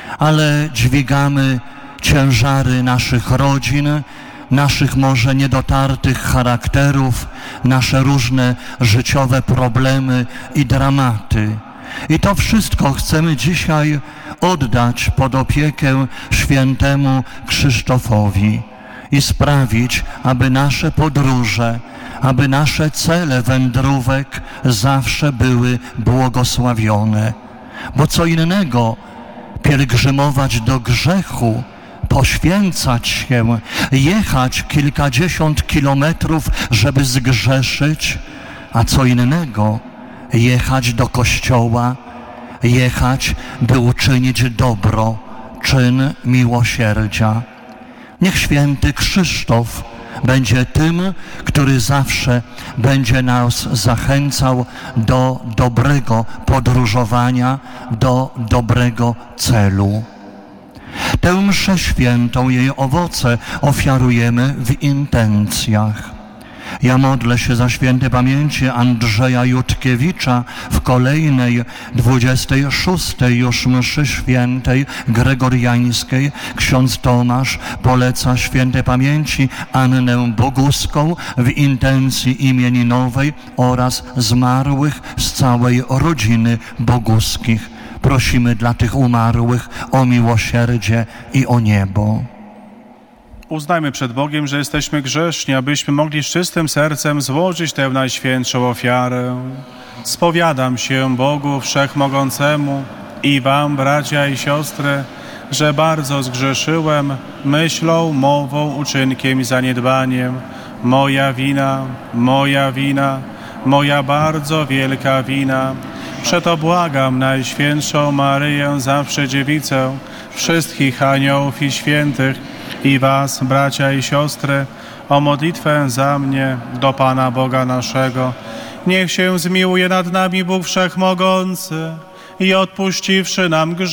ale dźwigamy ciężary naszych rodzin, naszych może niedotartych charakterów, nasze różne życiowe problemy i dramaty. I to wszystko chcemy dzisiaj oddać pod opiekę świętemu Krzysztofowi i sprawić, aby nasze podróże, aby nasze cele wędrówek zawsze były błogosławione. Bo co innego pielgrzymować do grzechu, poświęcać się, jechać kilkadziesiąt kilometrów, żeby zgrzeszyć, a co innego jechać do kościoła, jechać, by uczynić dobro, czyn miłosierdzia. Niech święty Krzysztof będzie tym, który zawsze będzie nas zachęcał do dobrego podróżowania, do dobrego celu. Tę mszę świętą, jej owoce ofiarujemy w intencjach. Ja modlę się za świętej pamięci Andrzeja Jutkiewicza w kolejnej 26. już mszy świętej gregoriańskiej. Ksiądz Tomasz poleca świętej pamięci Annę Boguską w intencji imieninowej oraz zmarłych z całej rodziny Boguskich. Prosimy dla tych umarłych o miłosierdzie i o niebo. Uznajmy przed Bogiem, że jesteśmy grzeszni, abyśmy mogli z czystym sercem złożyć tę najświętszą ofiarę. Spowiadam się Bogu Wszechmogącemu i wam, bracia i siostry, że bardzo zgrzeszyłem myślą, mową, uczynkiem i zaniedbaniem. Moja wina, moja bardzo wielka wina. Przeto błagam Najświętszą Maryję, zawsze Dziewicę, wszystkich aniołów i świętych i was, bracia i siostry, o modlitwę za mnie do Pana Boga naszego. Niech się zmiłuje nad nami Bóg Wszechmogący i odpuściwszy nam grzechy,